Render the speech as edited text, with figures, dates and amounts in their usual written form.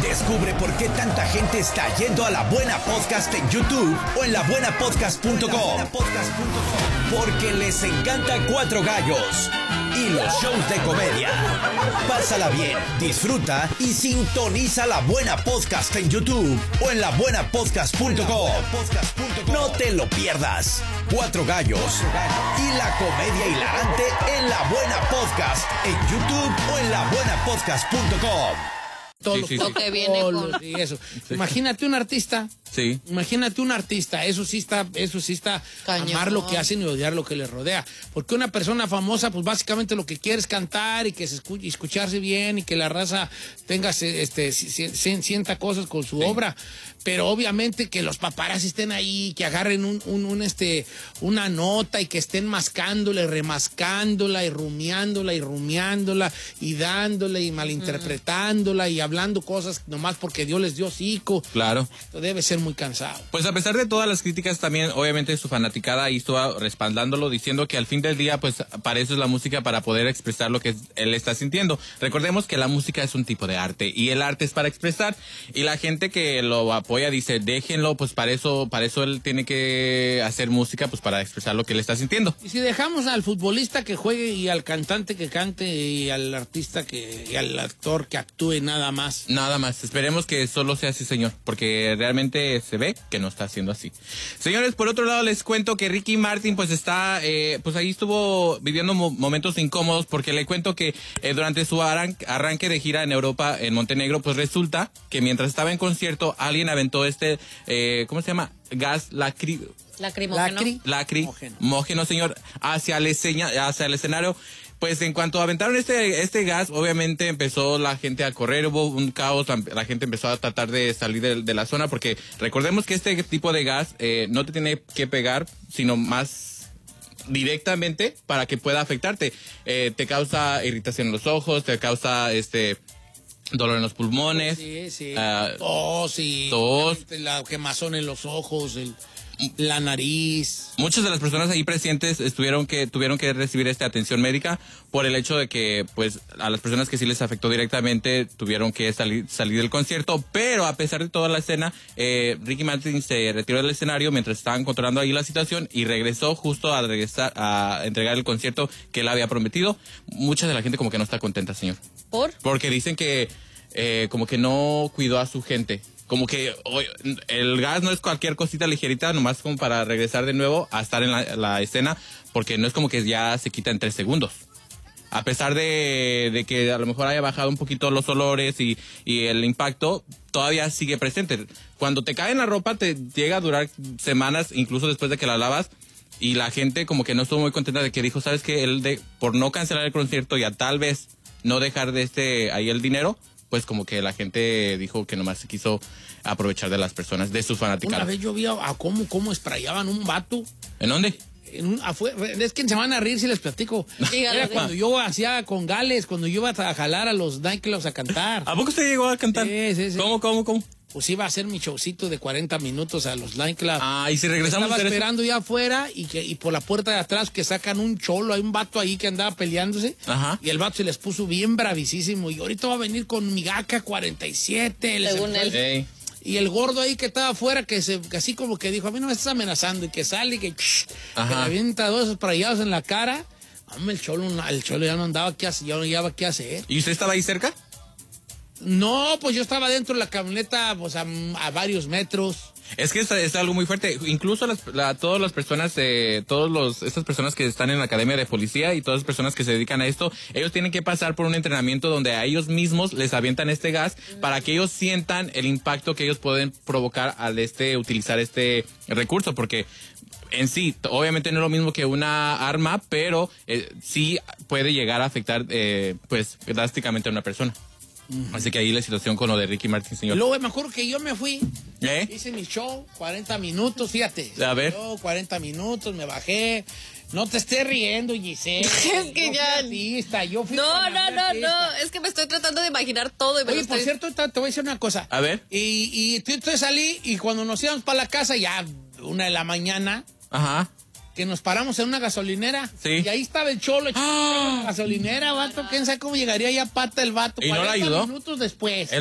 Descubre por qué tanta gente está yendo a La Buena Podcast en YouTube o en labuenapodcast.com. Porque les encanta Cuatro Gallos y los shows de comedia. Pásala bien, disfruta y sintoniza La Buena Podcast en YouTube o en labuenapodcast.com. No te lo pierdas. Cuatro Gallos y la comedia hilarante en La Buena Podcast en YouTube o en labuenapodcast.com. Todo lo que viene con eso. Sí. Imagínate un artista. Sí. Imagínate un artista. Eso sí está cañón. Amar lo que hacen y odiar lo que les rodea. Porque una persona famosa, pues básicamente lo que quiere es cantar y que se escucharse bien y que la raza tenga sienta cosas con su obra. Pero obviamente que los paparazzi estén ahí, que agarren una nota y que estén mascándola y remascándola y rumiándola y dándole y malinterpretándola y hablando cosas nomás porque Dios les dio hocico. Claro. Esto debe ser muy cansado. Pues a pesar de todas las críticas, también obviamente su fanaticada ahí estuvo respaldándolo, diciendo que al fin del día, pues para eso es la música, para poder expresar lo que él está sintiendo. Recordemos que la música es un tipo de arte y el arte es para expresar, y la gente que lo apoya dice, déjenlo, pues para eso él tiene que hacer música, pues para expresar lo que él está sintiendo. Y si dejamos al futbolista que juegue y al cantante que cante y al artista y al actor que actúe nada más. Nada más, esperemos que solo sea así, señor, porque realmente se ve que no está haciendo así. Señores, por otro lado les cuento que Ricky Martin pues está, pues ahí estuvo viviendo momentos incómodos, porque le cuento que durante su arranque de gira en Europa, en Montenegro, pues resulta que mientras estaba en concierto, alguien aventó ¿cómo se llama? Gas lacrimógeno, señor, hacia el escenario. Pues en cuanto aventaron este gas, obviamente empezó la gente a correr, hubo un caos, la gente empezó a tratar de salir de la zona, porque recordemos que este tipo de gas no te tiene que pegar, sino más directamente para que pueda afectarte. Te causa irritación en los ojos, te causa dolor en los pulmones. Sí. Tos. La quemazón en los ojos, la nariz. Muchas de las personas ahí presentes tuvieron que recibir atención médica por el hecho de que, pues, a las personas que sí les afectó directamente tuvieron que salir del concierto, pero a pesar de toda la escena, Ricky Martin se retiró del escenario mientras estaban controlando ahí la situación y regresó justo a entregar el concierto que él había prometido. Mucha de la gente como que no está contenta, señor. Porque dicen que como que no cuidó a su gente. Como que el gas no es cualquier cosita ligerita, nomás como para regresar de nuevo a estar en la escena, porque no es como que ya se quita en 3 segundos. A pesar de que a lo mejor haya bajado un poquito los olores y el impacto, todavía sigue presente. Cuando te cae en la ropa, te llega a durar semanas, incluso después de que la lavas, y la gente como que no estuvo muy contenta de que dijo, ¿sabes qué? Por no cancelar el concierto y a tal vez no dejar ahí el dinero, pues como que la gente dijo que nomás se quiso aprovechar de las personas, de sus fanaticadas. Una vez yo vi a cómo esprayaban un vato. ¿En dónde? Es que se van a reír si les platico. Era cuando yo hacía con Gales, cuando yo iba a jalar a los nightclubs a cantar. ¿A poco usted llegó a cantar? Sí. ¿Cómo? Pues iba a hacer mi showcito de 40 minutos a los nightclubs. Y si regresamos. Estaba esperando ya afuera y por la puerta de atrás que sacan un cholo, hay un vato ahí que andaba peleándose. Ajá. Y el vato se les puso bien bravísimo. Y ahorita va a venir con mi AK 47. Según él. Y el gordo ahí que estaba afuera, que así como que dijo, a mí no me estás amenazando, y que sale y que le avienta 2 esos sprayados en la cara. Hombre, el cholo ya no andaba qué hacer. ¿Y usted estaba ahí cerca? No, pues yo estaba dentro de la camioneta, pues a varios metros. Es que es algo muy fuerte. Incluso todas las personas, estas personas que están en la academia de policía y todas las personas que se dedican a esto, ellos tienen que pasar por un entrenamiento donde a ellos mismos les avientan este gas para que ellos sientan el impacto que ellos pueden provocar al utilizar este recurso, porque en sí, obviamente no es lo mismo que una arma, pero sí puede llegar a afectar, pues, drásticamente a una persona. Así que ahí la situación con lo de Ricky Martin, señor. Luego me acuerdo que yo me fui, hice mi show, 40 minutos, fíjate. A ver. Yo, 40 minutos, me bajé. No te estés riendo, Giselle. Es que ya... Yo fui No. Es que me estoy tratando de imaginar todo. Oye, por cierto, te voy a decir una cosa. A ver. Y entonces salí y cuando nos íbamos para la casa, ya 1 de la mañana. Ajá. Que nos paramos en una gasolinera. Sí. Y ahí estaba el cholo en la gasolinera, vato. ¿Quién sabe cómo llegaría ya pata el vato? ¿Y no le ayudó? 40 minutos después.